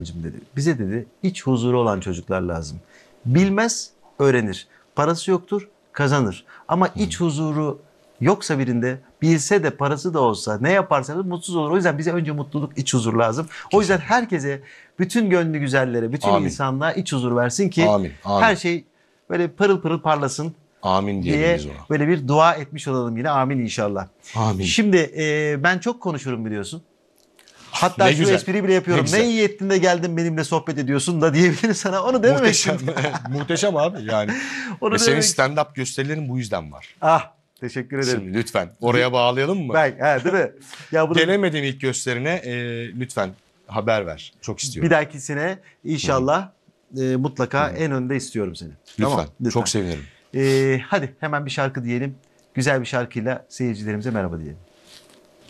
dedi. Bize dedi iç huzuru olan çocuklar lazım. Bilmez, öğrenir. Parası yoktur, kazanır. Ama iç huzuru yoksa birinde, bilse de parası da olsa ne yaparsa mutsuz olur. O yüzden bize önce mutluluk, iç huzur lazım. O yüzden herkese, bütün gönlü güzellere, bütün Amin. insanlığa iç huzur versin ki Amin, amin. her şey böyle pırıl pırıl parlasın Amin diyelim diye biz ona. böyle bir dua etmiş olalım yine. Amin inşallah. Amin. Şimdi ben çok konuşurum biliyorsun. Hatta Ne şu güzel. espriyi bile yapıyorum. Ne güzel. Ne iyi ettin de geldin benimle sohbet ediyorsun da diyebilirim sana. Onu dememek Muhteşem. için. Muhteşem abi yani. Onu Ve senin demek- stand-up gösterilerin bu yüzden var. Ah, teşekkür ederim. Şimdi lütfen oraya bağlayalım mı? Değil mi? Ya bunu Gelemediğin ilk gösterine lütfen haber ver. Çok istiyorum. bir dahakisine inşallah mutlaka en önde istiyorum seni. Lütfen. Tamam, lütfen. Çok sevinirim. Hadi hemen bir şarkı diyelim. Güzel bir şarkıyla seyircilerimize merhaba diyelim.